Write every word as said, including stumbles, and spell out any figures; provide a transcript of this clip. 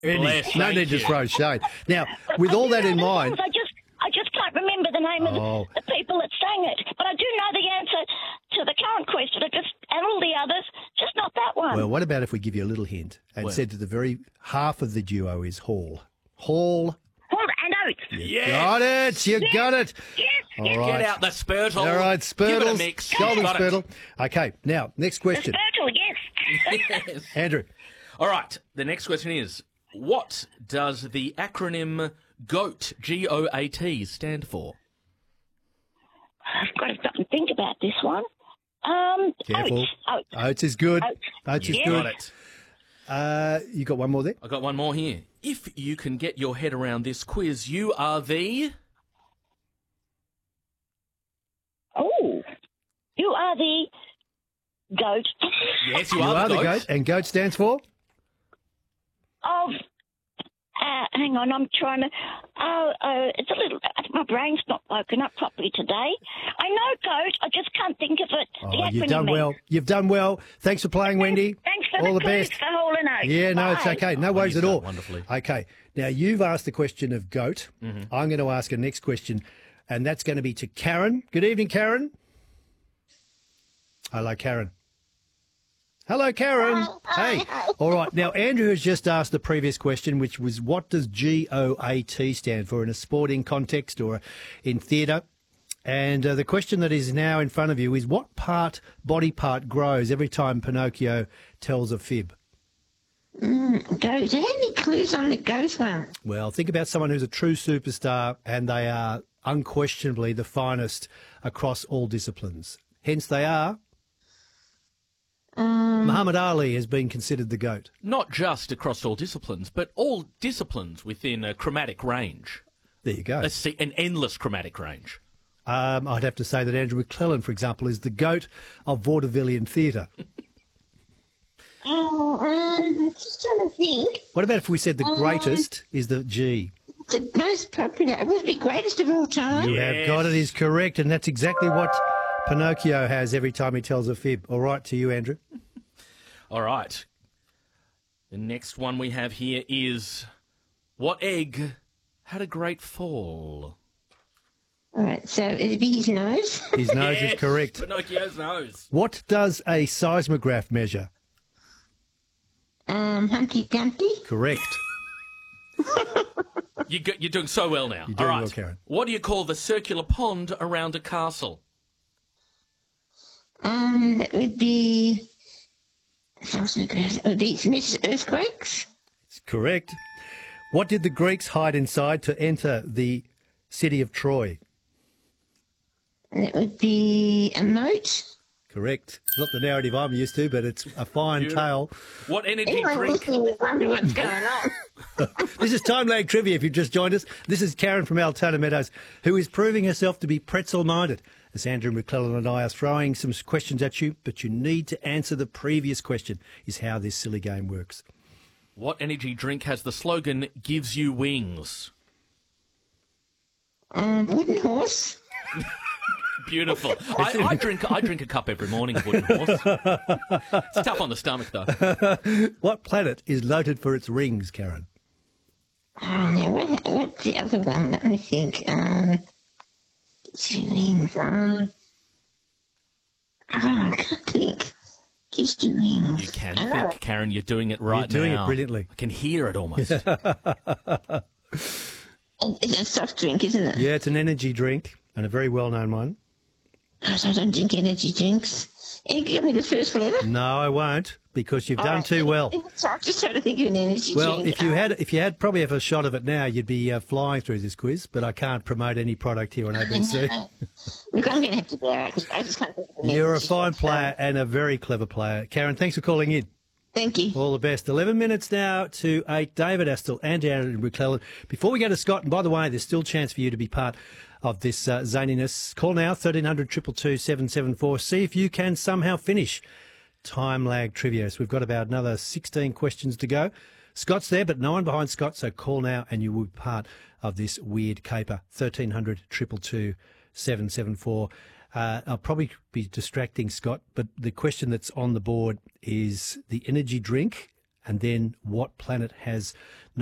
Any, Bless, no thank need to you. throw shade. Now, with I all do that know in the mind, songs, I just, I just can't remember the name Oh. of the, the people that sang it. But I do know the answer to the current question. I just and all the others, just not that one. well, what about if we give you a little hint and Well. said that the very half of the duo is Hall? Hall. Hall and Oates. Yes. Got it. You got it. Yes. All yes. right. Get out the Spurtle. All right, Give it a Spurtles. mix. Golden Got it. Spurtle. Okay, now, next question. Virtual, yes. Yes. Andrew. All right. The next question is, what does the acronym GOAT, G O A T, stand for? I've got to stop and think about this one. Um, Careful. Oates. Oates. Oates is good. Oates. Oates is Yeah. good. Got it. Uh, you got one more there? I got one more here. If you can get your head around this quiz, you are the... Oh, you are the goat Yes, you, You are, are the the GOAT. goat, and goat stands for? of. Uh, hang on, I'm trying to. Oh, uh, it's a little. My brain's not woken up properly today. I know goat. I just can't think of it. The Oh, you've acronym done means. well. You've done well. Thanks for playing, Wendy. Thanks for All the, the clues best. for Hall and Oates. Yeah, no, it's Bye. okay. No worries at Wendy's all. done wonderfully. Okay. Now, you've asked the question of goat. Mm-hmm. I'm going to ask a next question, and that's going to be to Karen. Good evening, Karen. Hello, Karen. Hello, Karen. Hey. All right. Now, Andrew has just asked the previous question, which was what does G O A T stand for in a sporting context or in theatre? And uh, the question that is now in front of you is what part, body part, grows every time Pinocchio tells a fib? Goat. Do you have any clues on the goat one? Well, think about someone who's a true superstar and they are unquestionably the finest across all disciplines. Hence, they are. Um, Muhammad Ali has been considered the GOAT. Not just across all disciplines, but all disciplines within a chromatic range. There you go. Let's see, an endless chromatic range. Um, I'd have to say that Andrew McClellan, for example, is the GOAT of vaudevillian theatre. oh, um, just trying to think. What about if we said the Um, greatest is the G? The most popular, it would be greatest of all time. You Yes. have got it, is correct, and that's exactly what Pinocchio has every time he tells a fib. All right, to you, Andrew. All right. The next one we have here is, what egg had a great fall? All right, so it'd be his nose. His nose Yes, is correct. Pinocchio's nose. What does a seismograph measure? Um, Humpty Dumpty. Correct. You go, you're doing so well now. You're doing All right. well, Karen. What do you call the circular pond around a castle? Um, that would be. It would be Missus Earthquakes. It's correct. What did the Greeks hide inside to enter the city of Troy? That would be a moat. Correct. It's not the narrative I'm used to, but it's a fine Beautiful. tale. What energy Anyone drink? listening would wonder what's going on. This is Time Lag Trivia, if you've just joined us. This is Karen from Altona Meadows, who is proving herself to be pretzel-minded. As Andrew McClellan and I are throwing some questions at you, but you need to answer the previous question, is how this silly game works. What energy drink has the slogan, gives you wings? Um, wooden horse. Beautiful. I, I drink I drink a cup every morning of Wooden Horse. It's tough on the stomach, though. What planet is noted for its rings, Karen? Oh, no, what, what's the other one? Let me think. Um, two wings. Um, oh, I can't think. Just two wings. You can Oh, think, Karen. You're doing it right You're doing it now. brilliantly. I can hear it almost. it's a soft drink, isn't it? Yeah, it's an energy drink, and a very well-known one. Because I don't drink energy drinks. Can you give me the first letter? No, I won't, because you've done Alright. too well. So I'm just trying to think of an energy Well, drink. if you had, if you had probably have a shot of it now, you'd be uh, flying through this quiz. But I can't promote any product here on A B C. Look, I'm going to have to bear it because I just can't think of an You're a energy fine drink. player and a very clever player, Karen. Thanks for calling in. Thank you. All the best. Eleven minutes now to eight. David Astle and Andrew McClellan. Before we go to Scott, and by the way, there's still a chance for you to be part of this uh, zaniness. Call now thirteen hundred two two two seven seven four. See if you can somehow finish Time Lag Trivia. So we've got about another sixteen questions to go. Scott's there, but no one behind Scott. So call now, and you will be part of this weird caper. thirteen hundred two two two seven seven four. Uh, I'll probably be distracting Scott, but the question that's on the board is the energy drink And then what planet has